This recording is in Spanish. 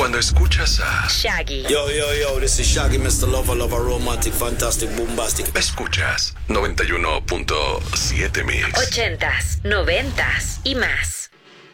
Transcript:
Cuando escuchas a Shaggy. Yo, this is Shaggy, Mr. Lover, romantic, fantastic, bombastic. escuchas 91.7 Mix. 80s, 90s y más.